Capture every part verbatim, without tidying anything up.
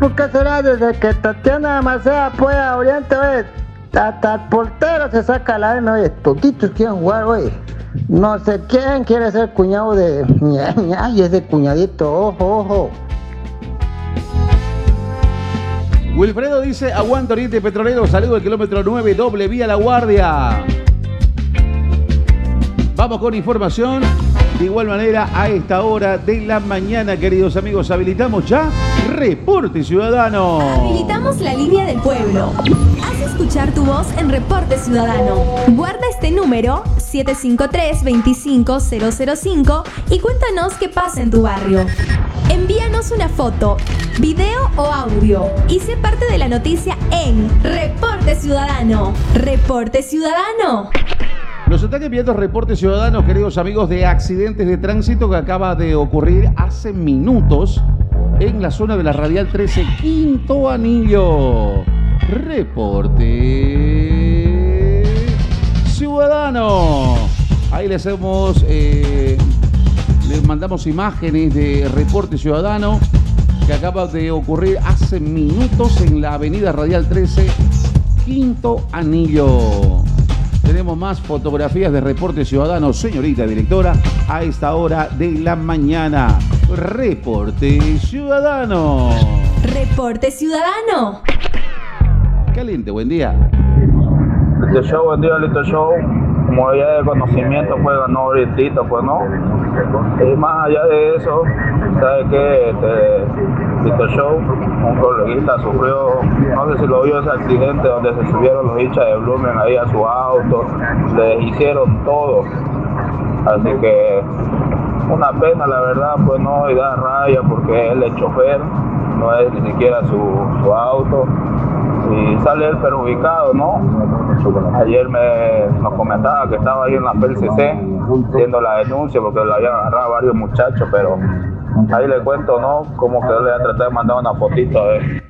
¿por qué será? Desde que Tatiana Macea apoya a Oriente, oye, hasta el portero se saca la arma, oye, totitos quieren jugar, oye. No sé quién quiere ser cuñado de ña, ña, y ese cuñadito, ojo, ojo. Wilfredo dice, aguanta Oriente Petrolero, saludo del kilómetro nueve, doble vía La Guardia. Vamos con información. De igual manera, a esta hora de la mañana, queridos amigos, habilitamos ya Reporte Ciudadano. Habilitamos la línea del pueblo. Haz escuchar tu voz en Reporte Ciudadano. Guarda este número siete cinco tres, dos cinco cero cero cinco y cuéntanos qué pasa en tu barrio. Envíanos una foto, video o audio y sé parte de la noticia en Reporte Ciudadano. Reporte Ciudadano. Nos están enviando reportes ciudadanos, queridos amigos, de accidentes de tránsito que acaba de ocurrir hace minutos en la zona de la Radial trece, Quinto Anillo. Reporte Ciudadano. Ahí les hacemos, eh, les mandamos imágenes de Reporte Ciudadano que acaba de ocurrir hace minutos en la avenida Radial trece, Quinto Anillo. Tenemos más fotografías de Reporte Ciudadano, señorita directora, a esta hora de la mañana. Reporte Ciudadano. Reporte Ciudadano. Caliente, buen día. Listo Show, buen día, Listo Show. Como ya de conocimiento, pues ganó ahorita, pues no. Y más allá de eso, ¿sabe qué? Este, Listo Show, un coleguista sufrió, no sé si lo vio, ese accidente donde se subieron los hinchas de Blumen ahí a su auto, le deshicieron todo. Así que una pena, la verdad, pues no, y da raya porque él es chofer, no es ni siquiera su, su auto. Y sale él perjudicado, ¿no? Ayer me, nos comentaba que estaba ahí en la P L C C haciendo la denuncia porque lo habían agarrado varios muchachos, pero ahí le cuento, ¿no? Como que él le ha tratado de mandar una fotito a ver.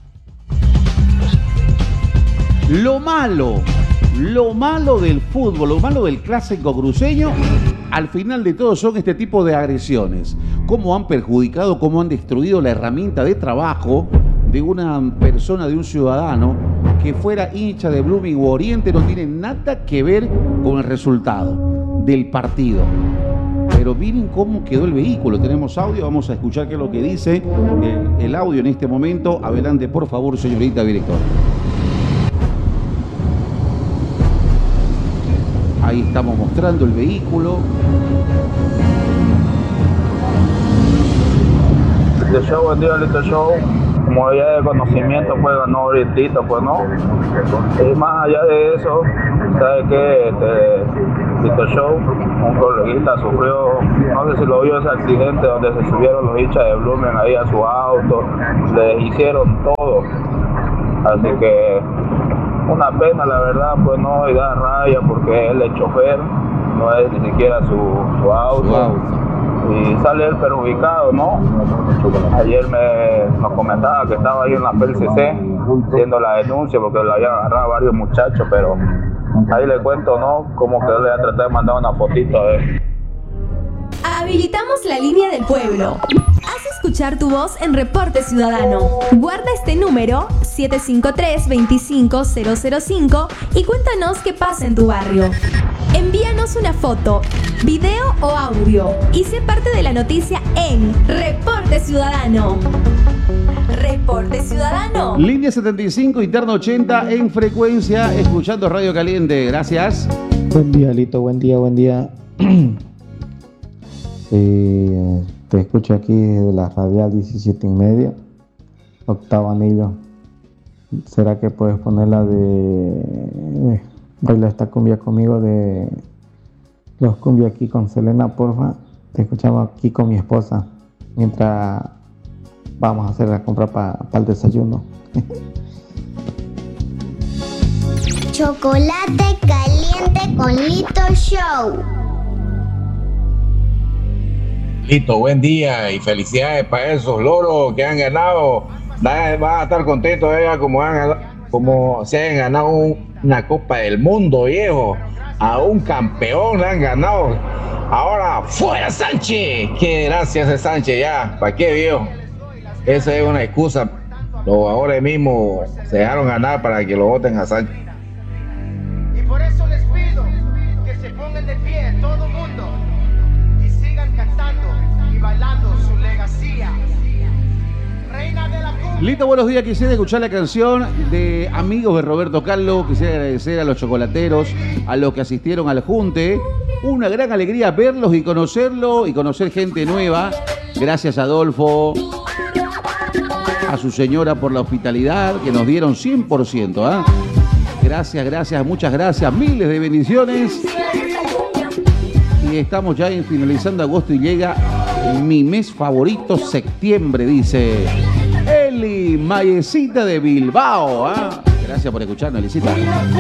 Lo malo, lo malo del fútbol, lo malo del clásico cruceño, al final de todo son este tipo de agresiones. Cómo han perjudicado, cómo han destruido la herramienta de trabajo de una persona, de un ciudadano que fuera hincha de Blooming u Oriente, no tiene nada que ver con el resultado del partido. Pero miren cómo quedó el vehículo. Tenemos audio, vamos a escuchar qué es lo que dice eh, el audio en este momento. Adelante, por favor, señorita directora. Ahí estamos mostrando el vehículo. Listo Show, buen día, Listo Show. Como ya de conocimiento, pues ganó ahorita, pues no. Y más allá de eso, ¿sabe qué? Este, Listo Show, un coleguista sufrió, no sé si lo vio, ese accidente donde se subieron los hinchas de Blumen ahí a su auto, le deshicieron todo. Así que una pena, la verdad, pues no, y da raya porque él es chofer, no es ni siquiera su, su auto. Su auto. Y sale él perjudicado, ¿no? Ayer me, nos comentaba que estaba ahí en la P L C C haciendo la denuncia porque lo habían agarrado varios muchachos, pero ahí le cuento, ¿no? Como que él le ha tratado de mandar una fotito a ver. Habilitamos la línea del pueblo. Haz escuchar tu voz en Reporte Ciudadano. Guarda este número siete cinco tres, dos cinco cero cero cinco y cuéntanos qué pasa en tu barrio. Envíanos una foto, video o audio y sé parte de la noticia en Reporte Ciudadano. Reporte Ciudadano. Línea setenta y cinco, interno ochenta en frecuencia, escuchando Radio Caliente. Gracias. Buen día, Lito. Buen día, buen día. eh, te escucho aquí de la Radial diecisiete y medio, octavo anillo. ¿Será que puedes poner la de... baila esta cumbia conmigo de los cumbia aquí con Selena, porfa? Te escuchamos aquí con mi esposa mientras vamos a hacer la compra para pa el desayuno. Chocolate caliente con Lito Show. Lito, buen día y felicidades para esos loros que han ganado. Van a estar contentos ellos como, han, como se han ganado un, una Copa del Mundo, viejo. A un campeón le han ganado. Ahora, ¡fuera Sánchez! ¡Qué gracias a Sánchez ya! ¿Para qué, viejo? Esa es una excusa Los jugadores mismos se dejaron ganar para que lo voten a Sánchez. Y por eso les pido que se pongan de pie todo el mundo y sigan cantando y bailando su legacía. Reina de la cumbia. Lito, buenos días. Quisiera escuchar la canción de Amigos de Roberto Carlos. Quisiera agradecer a los chocolateros, a los que asistieron al junte. Una gran alegría verlos y conocerlo y conocer gente nueva. Gracias, Adolfo, a su señora por la hospitalidad que nos dieron cien por ciento. ¿eh? Gracias, gracias, muchas gracias. Miles de bendiciones. Y estamos ya en finalizando agosto y llega mi mes favorito, septiembre, dice Eli Mayecita de Bilbao. ¿eh? Gracias por escucharnos, Elisita.